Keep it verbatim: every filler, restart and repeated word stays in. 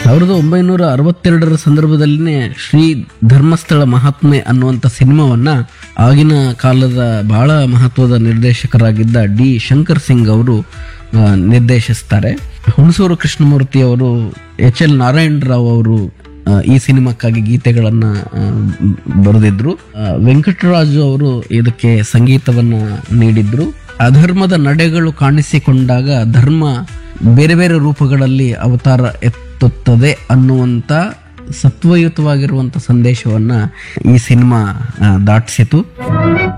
ಸಾವಿರದ ಒಂಬೈನೂರ ಅರವತ್ತೆರಡರ ಸಂದರ್ಭದಲ್ಲಿನೇ ಶ್ರೀ ಧರ್ಮಸ್ಥಳ ಮಹಾತ್ಮೆ ಅನ್ನುವಂಥ ಸಿನಿಮಾವನ್ನ ಆಗಿನ ಕಾಲದ ಬಹಳ ಮಹತ್ವದ ನಿರ್ದೇಶಕರಾಗಿದ್ದ ಡಿ ಶಂಕರ್ ಸಿಂಗ್ ಅವರು ಆ, ನಿರ್ದೇಶಿಸ್ತಾರೆ. ಹುಣಸೂರು ಕೃಷ್ಣಮೂರ್ತಿ ಅವರು, ಎಚ್ ಎಲ್ ನಾರಾಯಣ ರಾವ್ ಅವರು ಆ, ಈ ಸಿನಿಮಾಕ್ಕಾಗಿ ಗೀತೆಗಳನ್ನ ಆ, ಬರೆದಿದ್ರು. ಆ, ವೆಂಕಟರಾಜು ಅವರು ಇದಕ್ಕೆ ಸಂಗೀತವನ್ನ ನೀಡಿದ್ರು. ಅಧರ್ಮದ ನಡೆಗಳು ಕಾಣಿಸಿಕೊಂಡಾಗ ಧರ್ಮ ಬೇರೆ ಬೇರೆ ರೂಪಗಳಲ್ಲಿ ಅವತಾರ ಎತ್ತುತ್ತದೆ ಅನ್ನುವಂತ ಸತ್ವಯುತವಾಗಿರುವಂತ ಸಂದೇಶವನ್ನ ಈ ಸಿನಿಮಾ ಆ, ದಾಟಿಸಿತು.